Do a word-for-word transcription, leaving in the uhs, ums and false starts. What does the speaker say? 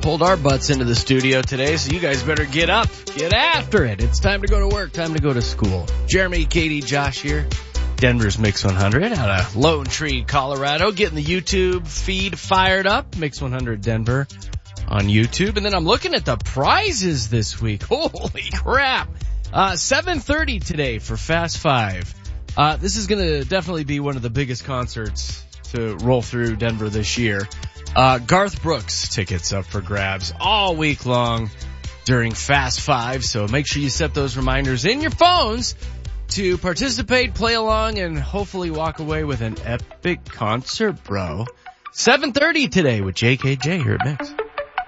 pulled our butts into the studio today, so you guys better get up, get after it. It's time to go to work, time to go to school. Jeremy, Katie, Josh here. Denver's Mix one hundred out of Lone Tree, Colorado. Getting the YouTube feed fired up. Mix one hundred Denver on YouTube. And then I'm looking at the prizes this week. Holy crap. Uh, seven thirty today for Fast Five. Uh, this is going to definitely be one of the biggest concerts to roll through Denver this year. Uh, Garth Brooks tickets up for grabs all week long during Fast Five. So make sure you set those reminders in your phones to participate, play along, and hopefully walk away with an epic concert, bro. seven thirty today with J K J here at Mix.